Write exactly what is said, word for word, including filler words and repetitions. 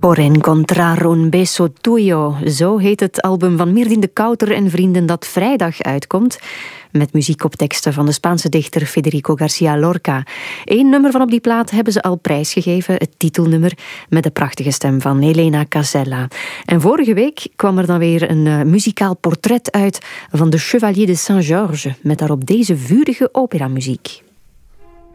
Por encontrar un beso tuyo. Zo heet het album van Mirdin de Kouter en Vrienden dat vrijdag uitkomt. Met muziek op teksten van de Spaanse dichter Federico García Lorca. Eén nummer van op die plaat hebben ze al prijsgegeven. Het titelnummer met de prachtige stem van Elena Casella. En vorige week kwam er dan weer een uh, muzikaal portret uit van de Chevalier de Saint-Georges. Met daarop deze vurige operamuziek.